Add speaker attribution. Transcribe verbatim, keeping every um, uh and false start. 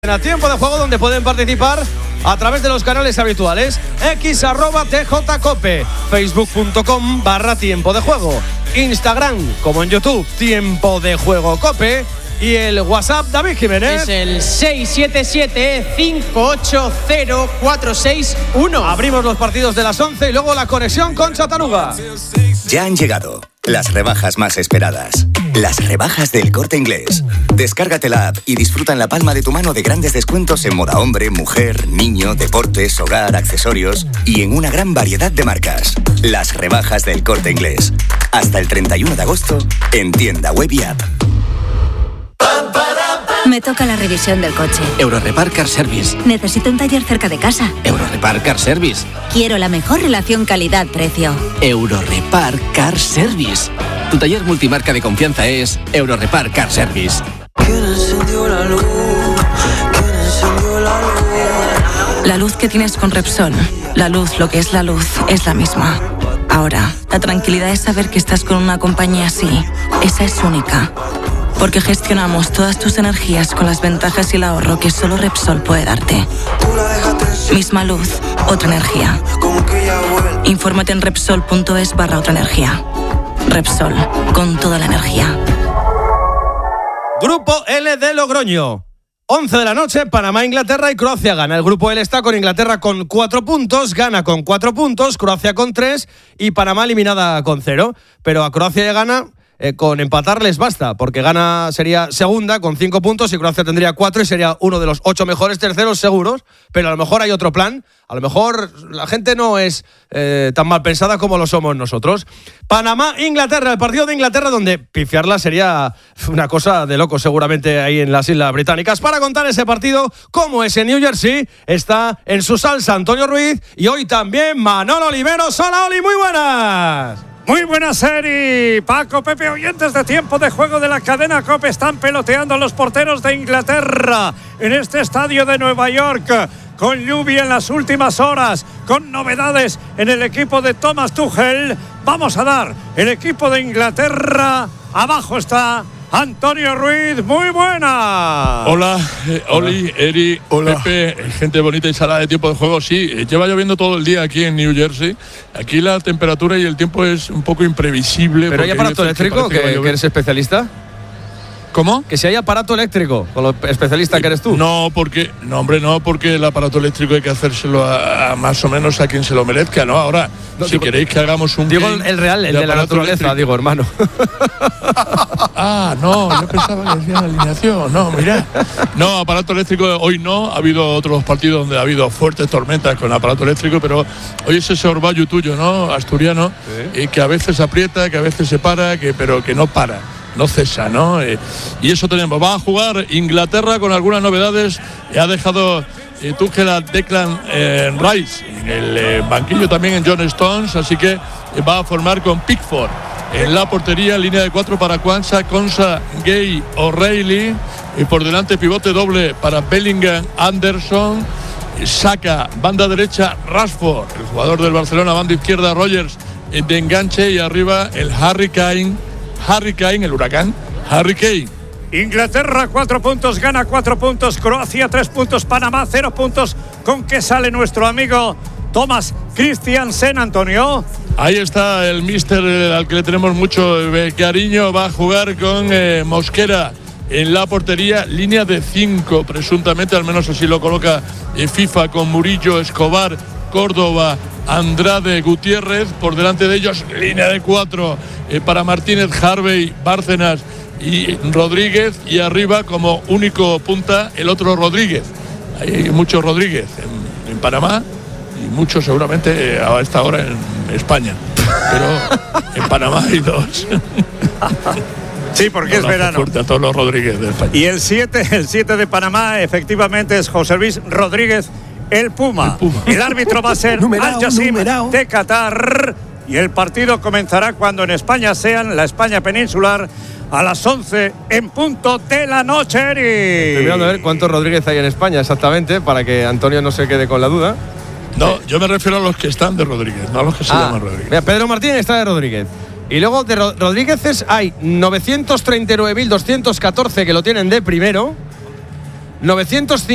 Speaker 1: A Tiempo de Juego, donde pueden participar a través de los canales habituales: X arroba tjcope, facebook.com barra Tiempo de Juego, Instagram como en YouTube, Tiempo de Juego Cope, y el WhatsApp, David Jiménez,
Speaker 2: es el seis siete siete, cinco ocho cero, cuatro seis uno.
Speaker 1: Abrimos los partidos de las once y luego la conexión con Chattanooga.
Speaker 3: Ya han llegado las rebajas más esperadas. Las rebajas del Corte Inglés. Descárgate la app y disfruta en la palma de tu mano de grandes descuentos en moda hombre, mujer, niño, deportes, hogar, accesorios y en una gran variedad de marcas. Las rebajas del Corte Inglés. Hasta el treinta y uno de agosto en tienda web y app.
Speaker 4: Me toca la revisión del coche.
Speaker 5: Eurorepar Car Service.
Speaker 4: Necesito un taller cerca de casa.
Speaker 5: Eurorepar Car Service.
Speaker 4: Quiero la mejor relación calidad-precio.
Speaker 5: Eurorepar Car Service. Tu taller multimarca de confianza es Eurorepar Car Service.
Speaker 6: ¿Quién encendió la luz? ¿Quién encendió la luz?
Speaker 7: La luz que tienes con Repsol. La luz, lo que es la luz, es la misma. Ahora, la tranquilidad es saber que estás con una compañía así. Esa es única. Porque gestionamos todas tus energías con las ventajas y el ahorro que solo Repsol puede darte. Misma luz, otra energía. Infórmate en Repsol.es barra otra energía. Repsol, con toda la energía.
Speaker 1: Grupo L de Logroño. once de la noche, Panamá, Inglaterra y Croacia gana. El grupo L está con Inglaterra con cuatro puntos, Ghana con cuatro puntos, Croacia con tres y Panamá eliminada con cero. Pero a Croacia ya gana. Eh, con empatar les basta, porque Ghana sería segunda con cinco puntos y Croacia tendría cuatro y sería uno de los ocho mejores terceros seguros, pero a lo mejor hay otro plan, a lo mejor la gente no es eh, tan mal pensada como lo somos nosotros. Panamá, Inglaterra, el partido de Inglaterra donde pifiarla sería una cosa de loco seguramente ahí en las Islas Británicas. Para contar ese partido, como es en New Jersey, está en su salsa Antonio Ruiz y hoy también Manolo Oliveros. Hola Oli, muy buenas.
Speaker 8: Muy buena serie, Paco, Pepe, oyentes de Tiempo de Juego de la cadena COPE. Están peloteando los porteros de Inglaterra en este estadio de Nueva York, con lluvia en las últimas horas, con novedades en el equipo de Thomas Tuchel. Vamos a dar el equipo de Inglaterra. Abajo está Antonio Ruiz, muy buena.
Speaker 9: Hola, eh, Oli, Eri, Hola. Pepe, gente bonita y salada de Tiempo de Juego. Sí, eh, lleva lloviendo todo el día aquí en New Jersey. Aquí la temperatura y el tiempo es un poco imprevisible.
Speaker 1: ¿Pero hay aparato eléctrico, que, que, que eres especialista?
Speaker 9: ¿Cómo?
Speaker 1: Que si hay aparato eléctrico, con lo especialista que eres tú.
Speaker 9: No, porque, no, hombre, no, porque el aparato eléctrico hay que hacérselo a, a más o menos a quien se lo merezca, ¿no? Ahora, no, si digo, queréis que hagamos un.
Speaker 1: Digo el real, el de, de la naturaleza, eléctrico. Digo, hermano.
Speaker 9: Ah, no, yo pensaba que decía la alineación. No, mira. No, aparato eléctrico hoy no. Ha habido otros partidos donde ha habido fuertes tormentas con aparato eléctrico, pero hoy es ese orvallo tuyo, ¿no? Asturiano, sí. eh, que a veces aprieta, que a veces se para, que, pero que no para. No cesa, ¿no? Eh, y eso tenemos. Va a jugar Inglaterra con algunas novedades. Ha dejado eh, Tuchel a Declan eh, Rice en el eh, banquillo, también en John Stones, así que eh, va a formar con Pickford en la portería, línea de cuatro para Kwanzaa, Konsa, Gay, O'Reilly, y por delante pivote doble para Bellingham, Anderson, Saka, banda derecha Rashford, el jugador del Barcelona, banda izquierda Rogers eh, de enganche, y arriba el Harry Kane. Harry Kane, el huracán, Harry Kane.
Speaker 8: Inglaterra, cuatro puntos, Ghana, cuatro puntos, Croacia, tres puntos, Panamá, cero puntos. ¿Con qué sale nuestro amigo Thomas Christiansen, Antonio?
Speaker 9: Ahí está el míster eh, al que le tenemos mucho eh, cariño. Va a jugar con eh, Mosquera en la portería, línea de cinco, presuntamente, al menos así lo coloca eh, FIFA, con Murillo, Escobar, Córdoba, Andrade, Gutiérrez. Por delante de ellos, línea de cuatro eh, para Martínez, Harvey, Bárcenas y Rodríguez, y arriba como único punta el otro Rodríguez. Hay muchos Rodríguez en, en Panamá y muchos seguramente eh, a esta hora en España, pero en Panamá hay dos.
Speaker 8: Sí, porque es verano.
Speaker 9: Fuerte a todos los Rodríguez de España.
Speaker 8: Y el siete, el siete de Panamá efectivamente es José Luis Rodríguez, el Puma. El, Puma. El árbitro va a ser Al Jassim de Qatar, y el partido comenzará cuando en España sean, la España peninsular, a las once en punto de la noche.
Speaker 1: Estoy mirando a ver cuántos Rodríguez hay en España exactamente, para que Antonio no se quede con la duda.
Speaker 9: No, yo me refiero a los que están de Rodríguez, no a los que se ah, llaman Rodríguez.
Speaker 1: Mira, Pedro Martínez está de Rodríguez. Y luego de Ro- Rodríguez hay novecientos treinta y nueve mil doscientos catorce que lo tienen de primero, novecientos cinco